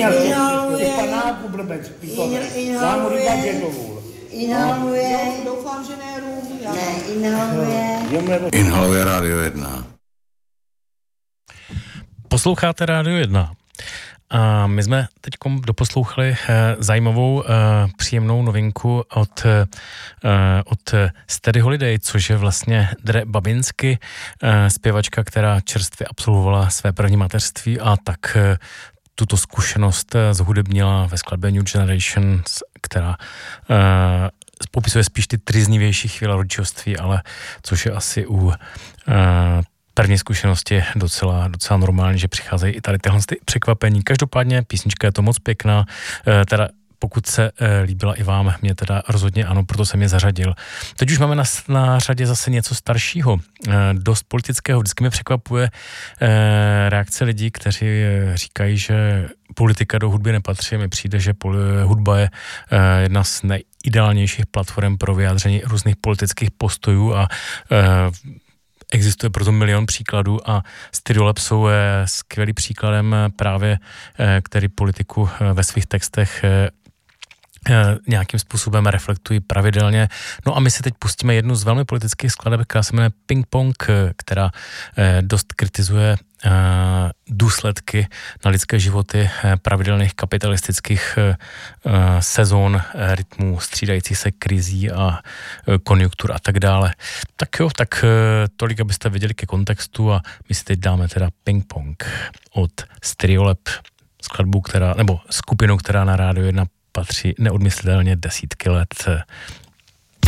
těch panáků blbec, vám mu říká Děkovůl. Inhaluje. Doufám, že ne rum. Inhaluje Rádio 1. Posloucháte Rádio 1. A my jsme teď doposlouchali zajímavou, příjemnou novinku od Steady Holiday, což je vlastně Dre Babinsky, zpěvačka, která čerstvě absolvovala své první mateřství a tak tuto zkušenost zhudebnila ve skladbě New Generation, která popisuje spíš ty triznivější chvíle rodičovství, ale což je asi u první zkušenosti docela normální, že přicházejí i tady tyhle překvapení. Každopádně písnička je to moc pěkná, teda pokud se líbila i vám, mě teda rozhodně ano, proto jsem je zařadil. Teď už máme na řadě zase něco staršího, dost politického. Vždycky mě překvapuje reakce lidí, kteří říkají, že politika do hudby nepatří. Mi přijde, že hudba je jedna z nejideálnějších platform pro vyjádření různých politických postojů a existuje proto milion příkladů a Stereolab jsou skvělý příkladem právě, který politiku ve svých textech nějakým způsobem reflektují pravidelně. No a my si teď pustíme jednu z velmi politických skladeb, která se jmenuje Ping Pong, která dost kritizuje důsledky na lidské životy pravidelných kapitalistických sezón, rytmů, střídajících se krizí a konjunktur a tak dále. Tak jo, tak tolik, abyste věděli ke kontextu a my si teď dáme teda Ping Pong od Stereolab, skladbu, nebo skupinu, která na Rádio 1 patří neodmyslitelně desítky let.